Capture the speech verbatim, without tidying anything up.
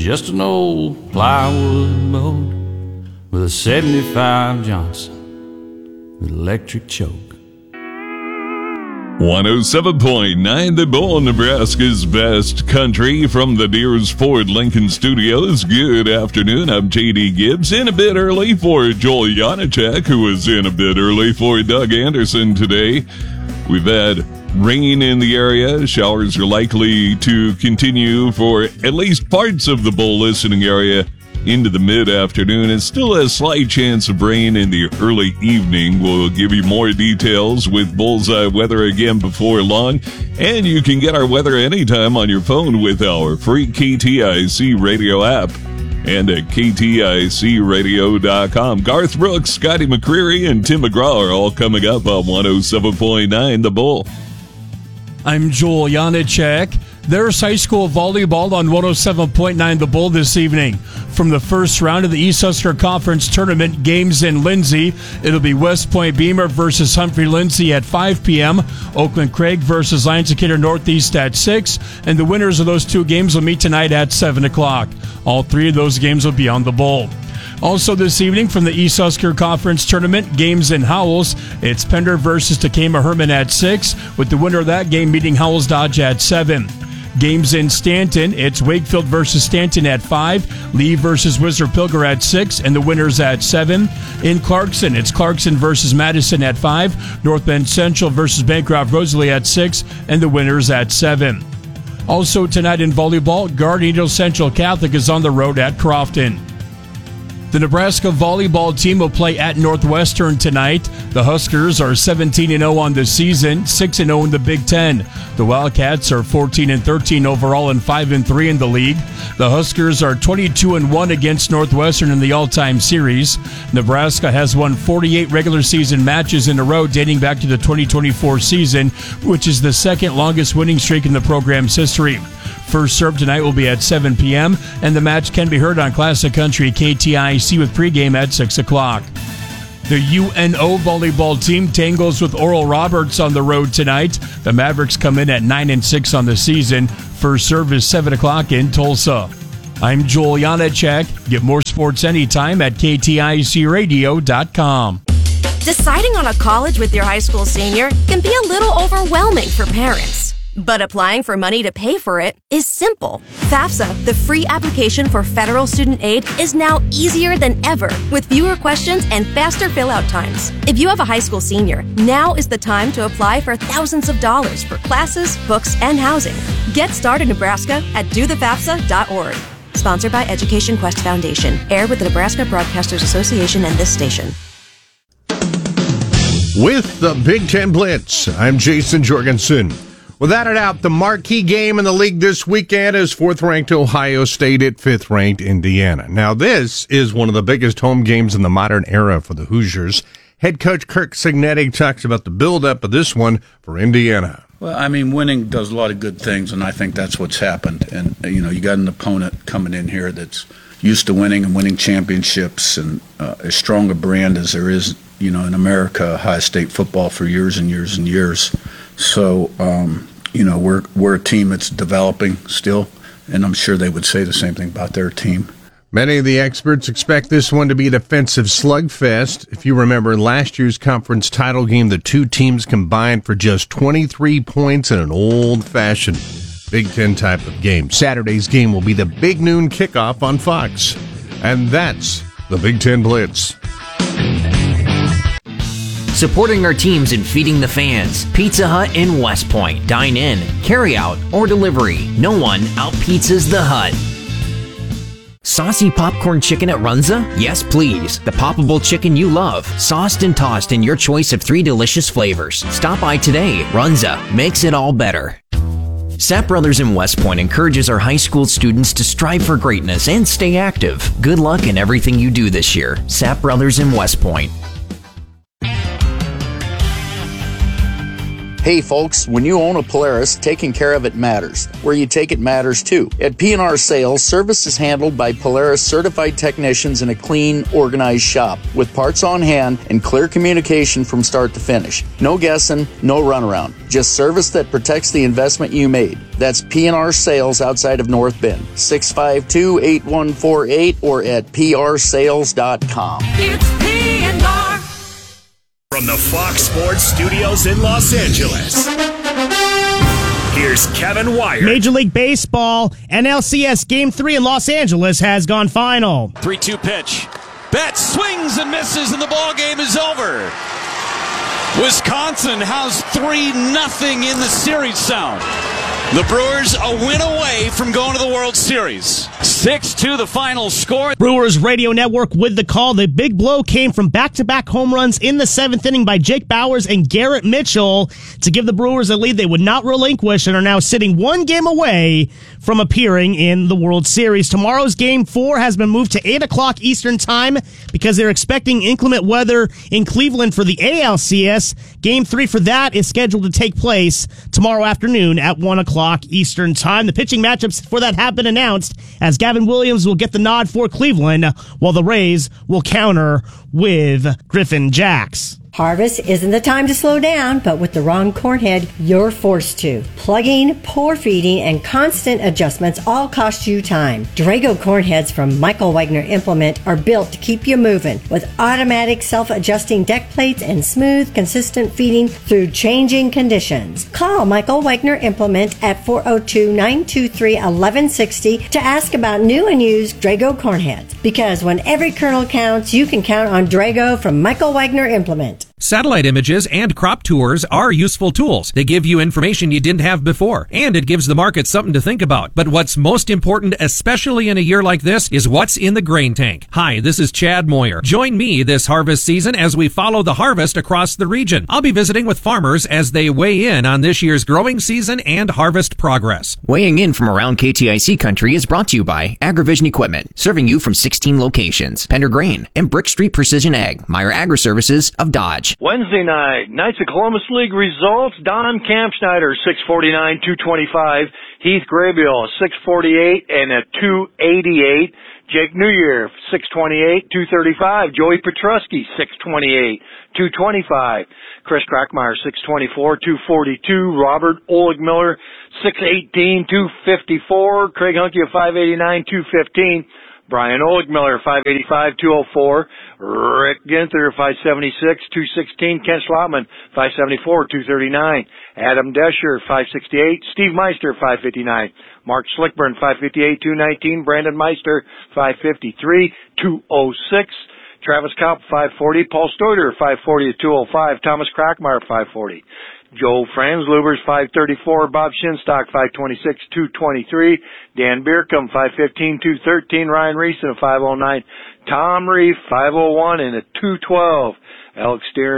just an old plywood boat with a seventy-five Johnson with electric choke. one oh seven point nine The Bull, Nebraska's best country, from the Deers Ford Lincoln Studios. Good afternoon, I'm J D Gibbs, in a bit early for Joel Janacek, who was in a bit early for Doug Anderson today. We've had rain in the area. Showers are likely to continue for at least parts of the Bull listening area into the mid-afternoon, and still a slight chance of rain in the early evening. We'll give you more details with Bullseye Weather again before long, and you can get our weather anytime on your phone with our free K T I C radio app and at K T I C radio dot com. Garth Brooks, Scotty McCreery, and Tim McGraw are all coming up on one oh seven point nine The Bull. I'm Joel Janacek. There's high school volleyball on one oh seven point nine The Bull this evening. From the first round of the East Husker Conference Tournament, games in Lindsay. It'll be West Point Beamer versus Humphrey Lindsay at five p.m., Oakland Craig versus Lions Decatur Northeast at six, and the winners of those two games will meet tonight at seven o'clock. All three of those games will be on The Bull. Also this evening from the East Husker Conference Tournament, games in Howells. It's Pender versus Takema Herman at six, with the winner of that game meeting Howells Dodge at seven. Games in Stanton, it's Wakefield versus Stanton at five, Lee versus Whistler Pilger at six, and the winners at seven. In Clarkson, it's Clarkson versus Madison at five, North Bend Central versus Bancroft Rosalie at six, and the winners at seven. Also tonight in volleyball, Guardian Angels Central Catholic is on the road at Crofton. The Nebraska volleyball team will play at Northwestern tonight. The Huskers are seventeen and oh on the season, six and oh in the Big Ten. The Wildcats are fourteen and thirteen overall and five and three in the league. The Huskers are twenty-two and one against Northwestern in the all-time series. Nebraska has won forty-eight regular season matches in a row dating back to the twenty twenty-four season, which is the second longest winning streak in the program's history. First serve tonight will be at seven p.m., and the match can be heard on Classic Country K T I C with pregame at six o'clock. The U N O volleyball team tangles with Oral Roberts on the road tonight. The Mavericks come in at nine and six on the season. First serve is seven o'clock in Tulsa. I'm Joel Janacek. Get more sports anytime at K T I C radio dot com. Deciding on a college with your high school senior can be a little overwhelming for parents. But applying for money to pay for it is simple. FAFSA, the free application for federal student aid, is now easier than ever with fewer questions and faster fill-out times. If you have a high school senior, now is the time to apply for thousands of dollars for classes, books, and housing. Get started, Nebraska, at do the fafsa dot org. Sponsored by Education Quest Foundation. Aired with the Nebraska Broadcasters Association and this station. With the Big Ten Blitz, I'm Jason Jorgensen. Without a doubt, the marquee game in the league this weekend is fourth-ranked Ohio State at fifth-ranked Indiana. Now, this is one of the biggest home games in the modern era for the Hoosiers. Head coach Kirk Cignetti talks about the build-up of this one for Indiana. Well, I mean, winning does a lot of good things, and I think that's what's happened. And, you know, you got an opponent coming in here that's used to winning and winning championships, and uh, as strong a brand as there is, you know, in America, Ohio State football for years and years and years. So, um, you know, we're we're a team that's developing still, and I'm sure they would say the same thing about their team. Many of the experts expect this one to be a defensive slugfest. If you remember last year's conference title game, the two teams combined for just twenty-three points in an old-fashioned Big Ten type of game. Saturday's game will be the big noon kickoff on Fox. And that's the Big Ten Blitz. Supporting our teams and feeding the fans. Pizza Hut in West Point. Dine in, carry out, or delivery. No one out-pizzas the Hut. Saucy popcorn chicken at Runza? Yes, please. The poppable chicken you love. Sauced and tossed in your choice of three delicious flavors. Stop by today. Runza makes it all better. Sapp Brothers in West Point encourages our high school students to strive for greatness and stay active. Good luck in everything you do this year. Sapp Brothers in West Point. Hey folks, when you own a Polaris, taking care of it matters. Where you take it matters too. At P and R Sales, service is handled by Polaris certified technicians in a clean, organized shop with parts on hand and clear communication from start to finish. No guessing, no runaround. Just service that protects the investment you made. That's P and R Sales outside of North Bend. six five two, eight one four eight or at p r sales dot com. It's P and R. From the Fox Sports Studios in Los Angeles, here's Kevin Wire. Major League Baseball, N L C S Game three in Los Angeles has gone final. three two pitch. Betts swings and misses, and the ball game is over. Wisconsin has three nothing in the series sound. The Brewers a win away from going to the World Series. six two the final score. Brewers Radio Network with the call. The big blow came from back-to-back home runs in the seventh inning by Jake Bauers and Garrett Mitchell to give the Brewers a lead they would not relinquish and are now sitting one game away from appearing in the World Series. Tomorrow's Game four has been moved to eight o'clock Eastern Time because they're expecting inclement weather in Cleveland for the A L C S. Game three for that is scheduled to take place tomorrow afternoon at one o'clock Eastern Time. The pitching matchups for that have been announced as Gavin Williams will get the nod for Cleveland while the Rays will counter with Griffin Jacks. Harvest isn't the time to slow down, but with the wrong corn head, you're forced to. Plugging, poor feeding, and constant adjustments all cost you time. Drago corn heads from Michael Wagner Implement are built to keep you moving with automatic self-adjusting deck plates and smooth, consistent feeding through changing conditions. Call Michael Wagner Implement at four oh two, nine two three, one one six oh to ask about new and used Drago corn heads. Because when every kernel counts, you can count on Drago from Michael Wagner Implement. Satellite images and crop tours are useful tools. They give you information you didn't have before, and it gives the market something to think about. But what's most important, especially in a year like this, is what's in the grain tank. Hi, this is Chad Moyer. Join me this harvest season as we follow the harvest across the region. I'll be visiting with farmers as they weigh in on this year's growing season and harvest progress. Weighing in from around K T I C country is brought to you by AgriVision Equipment, serving you from sixteen locations, Pender Grain, and Brick Street Precision Ag, Meyer Agri-Services of Dodge. Wednesday night, Knights of Columbus League results. Don Kampschneider, six forty-nine, two twenty-five. Heath Graybill, six forty-eight and a two eighty-eight. Jake Newyear, six twenty-eight, two thirty-five. Joey Petrusky, six twenty-eight, two twenty-five. Chris Crackmeyer, six twenty-four, two forty-two. Robert Oligmiller, six eighteen, two fifty-four. Craig Hunke, five eighty-nine, two fifteen. Brian Oligmiller, five eighty-five, two oh four. Rick Ginther, five seventy-six, two sixteen. Ken Schlotman, five seventy-four, two thirty-nine. Adam Descher, five sixty-eight. Steve Meister, five fifty-nine. Mark Slickburn, five fifty-eight, two nineteen. Brandon Meister, five fifty-three, two oh six. Travis Kopp, five forty. Paul Stoiter, five forty to two oh five. Thomas Crackmeyer, five forty. Joe Franzlubers, five thirty-four. Bob Shinstock, five twenty-six, two twenty-three. Dan Bierkum, five fifteen, two thirteen. Ryan Reese, a five oh nine. Tom Reef, five oh one and a two twelve. Alex Steer